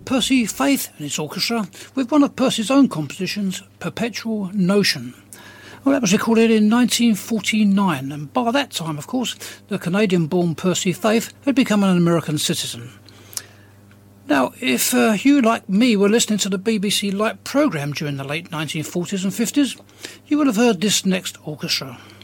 Percy Faith and his orchestra with one of Percy's own compositions, Perpetual Notion. Well, that was recorded in 1949, and by that time, of course, the Canadian-born Percy Faith had become an American citizen. Now, if you, like me, were listening to the BBC Light programme during the late 1940s and 50s, you would have heard this next orchestra.